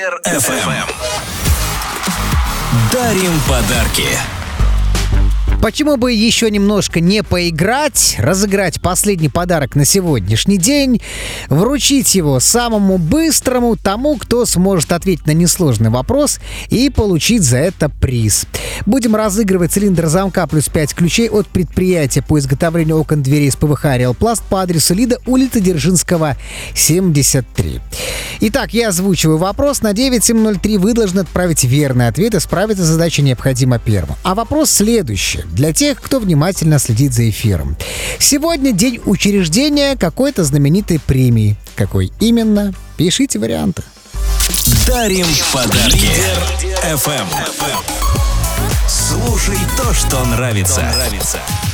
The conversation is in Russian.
FM. Дарим подарки. Почему бы еще немножко не поиграть, разыграть последний подарок на сегодняшний день, вручить его самому быстрому тому, кто сможет ответить на несложный вопрос и получить за это приз. Будем разыгрывать цилиндр замка плюс 5 ключей от предприятия по изготовлению окон дверей из ПВХ «Реалпласт» по адресу Лида, улица Дзержинского, 73. Итак, я озвучиваю вопрос. На 9703 вы должны отправить верный ответ, и справиться с задачей необходимо первым. А вопрос следующий. Для тех, кто внимательно следит за эфиром. Сегодня день учреждения какой-то знаменитой премии. Какой именно? Пишите варианты. Дарим подарки. Лидер FM. Слушай то, что нравится.